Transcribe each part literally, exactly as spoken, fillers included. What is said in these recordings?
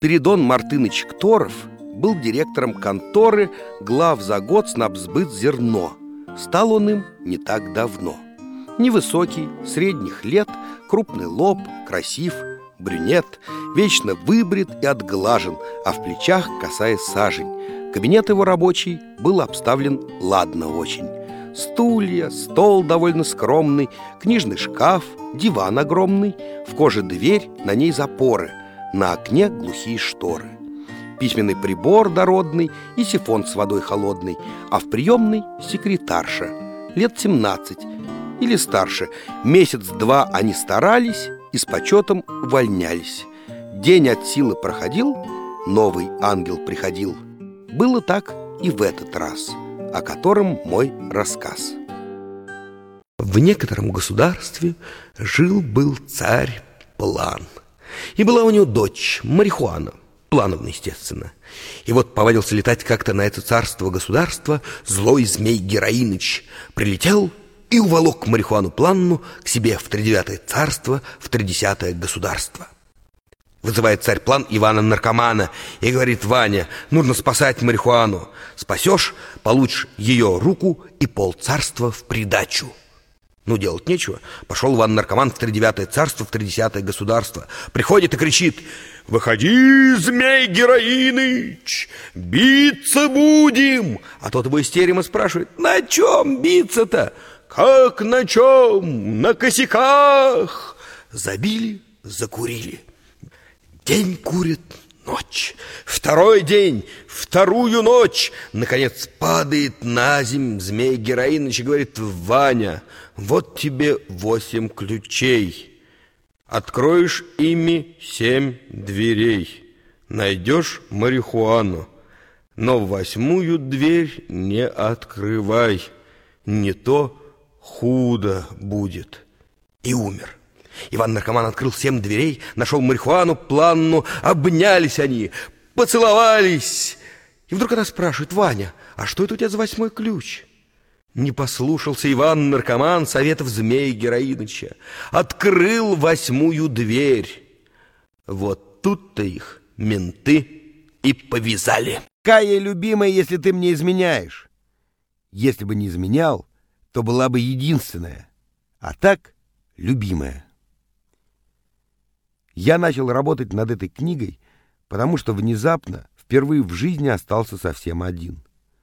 Спиридон Мартыныч Кторов был директором конторы главзаготснабсбыт зерно. Стал он им не так давно. Невысокий, средних лет, крупный лоб, красив, брюнет, вечно выбрит и отглажен, а в плечах косая сажень. Кабинет его рабочий был обставлен ладно очень. Стулья, стол довольно скромный, книжный шкаф, диван огромный, в коже дверь, на ней запоры, на окне глухие шторы. Письменный прибор дородный и сифон с водой холодной, а в приемной секретарша, лет семнадцать или старше. Месяц-два они старались и с почетом увольнялись. День от силы проходил, новый ангел приходил. Было так и в этот раз, о котором мой рассказ. В некотором государстве жил-был царь План. И была у него дочь Марихуана, Плановна, естественно. И вот повадился летать как-то на это царство-государство злой змей Героиныч. Прилетел и уволок Марихуану Планну к себе в тридевятое царство, в тридесятое государство. Вызывает царь План Ивана-наркомана и говорит: Ваня, нужно спасать Марихуану. Спасешь, получишь ее руку и полцарства в придачу. Ну, делать нечего. Пошел Иван-наркоман в тридевятое царство, в тридесятое государство. Приходит и кричит: «Выходи, змей Героиныч, биться будем!» А тот его из терема спрашивает: «На чем биться-то?» «Как на чем? На косяках!» Забили, закурили. День курит, ночь. Второй день, вторую ночь. Наконец падает на земь змей Героиныч и говорит: «Ваня, вот тебе восемь ключей. Откроешь ими семь дверей. Найдешь Марихуану, но восьмую дверь не открывай, не то худо будет». И умер. Иван-наркоман открыл семь дверей, нашел Марихуану Планну, обнялись они, поцеловались. И вдруг она спрашивает: «Ваня, а что это у тебя за восьмой ключ?» Не послушался Иван-наркоман советов змея Героиныча, открыл восьмую дверь. Вот тут-то их менты и повязали. Кая, любимая, если ты мне изменяешь. Если бы не изменял, то была бы единственная, а так любимая. Я начал работать над этой книгой, потому что внезапно, впервые в жизни остался совсем один.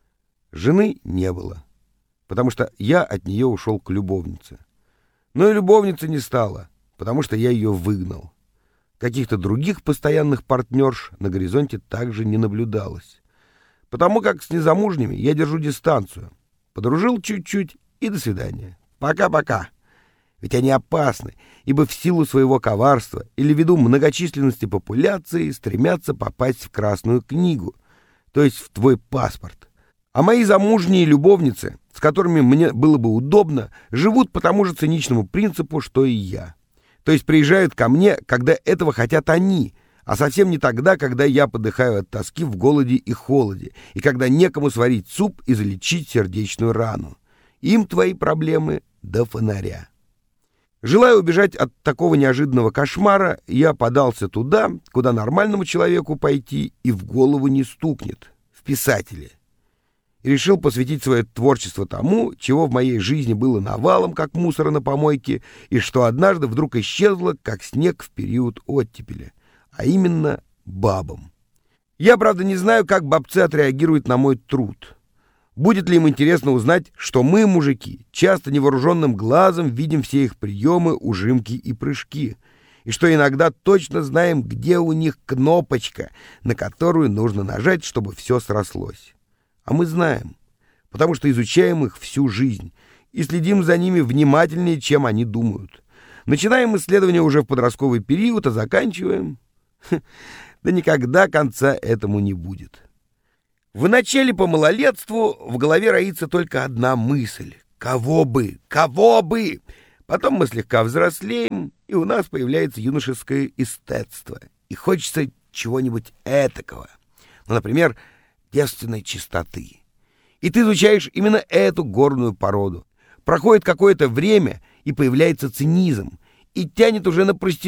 Жены не было, потому что я от нее ушел к любовнице. Но и любовницы не стало, потому что я ее выгнал. Каких-то других постоянных партнерш на горизонте также не наблюдалось. Потому как с незамужними я держу дистанцию. Подружил чуть-чуть и до свидания. Пока-пока. Ведь они опасны, ибо в силу своего коварства или ввиду многочисленности популяции стремятся попасть в Красную книгу, то есть в твой паспорт. А мои замужние любовницы, с которыми мне было бы удобно, живут по тому же циничному принципу, что и я. То есть приезжают ко мне, когда этого хотят они, а совсем не тогда, когда я подыхаю от тоски в голоде и холоде, и когда некому сварить суп и залечить сердечную рану. Им твои проблемы до фонаря. Желая убежать от такого неожиданного кошмара, я подался туда, куда нормальному человеку пойти и в голову не стукнет — в писатели. И решил посвятить свое творчество тому, чего в моей жизни было навалом, как мусора на помойке, и что однажды вдруг исчезло, как снег в период оттепели, а именно бабам. Я, правда, не знаю, как бабцы отреагируют на мой труд. Будет ли им интересно узнать, что мы, мужики, часто невооруженным глазом видим все их приемы, ужимки и прыжки, и что иногда точно знаем, где у них кнопочка, на которую нужно нажать, чтобы все срослось. А мы знаем, потому что изучаем их всю жизнь и следим за ними внимательнее, чем они думают. Начинаем исследование уже в подростковый период, а заканчиваем... Да никогда конца этому не будет. В начале по малолетству в голове роится только одна мысль: кого бы, кого бы. Потом мы слегка взрослеем, и у нас появляется юношеское эстетство, и хочется чего-нибудь этакого, ну, например, девственной чистоты. И ты изучаешь именно эту горную породу. Проходит какое-то время, и появляется цинизм, и тянет уже на проститутку.